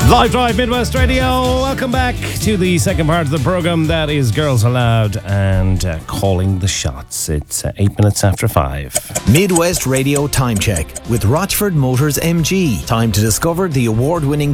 Live Drive Midwest Radio. Welcome back to the second part of the programme. That is Girls Aloud and Calling the Shots. It's 8 minutes after 5. Midwest Radio Time Check with Rochford Motors MG. Time to discover the award-winning